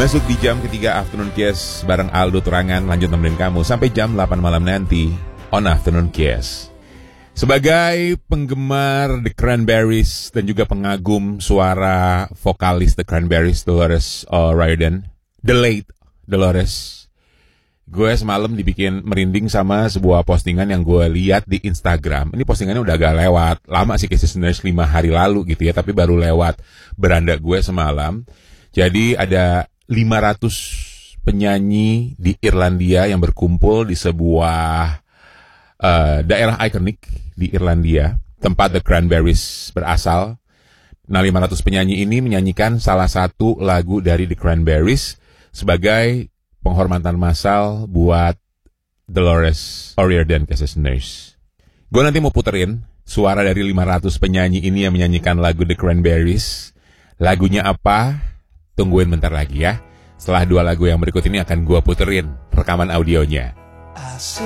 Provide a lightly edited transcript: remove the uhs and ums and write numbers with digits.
Masuk di jam ketiga Afternoon Kiss bareng Aldo Turangan, lanjut nemenin kamu sampai jam 8 malam nanti on Afternoon Kiss. Sebagai penggemar The Cranberries dan juga pengagum suara vokalis The Cranberries, Dolores O'Riordan, the late Dolores, gue semalam dibikin merinding sama sebuah postingan yang gue lihat di Instagram. Ini postingannya udah agak lewat, lama sih, kayak 5 hari lalu gitu ya, tapi baru lewat beranda gue semalam. Jadi ada 500 penyanyi di Irlandia yang berkumpul di sebuah daerah ikonik di Irlandia, tempat The Cranberries berasal. Nah, 500 penyanyi ini menyanyikan salah satu lagu dari The Cranberries sebagai penghormatan massal buat Dolores O'Riordan Cassis Nurse. Gue nanti mau puterin suara dari 500 penyanyi ini yang menyanyikan lagu The Cranberries. Lagunya apa? Tungguin bentar lagi ya. Setelah 2 lagu yang berikut ini akan gue puterin rekaman audionya.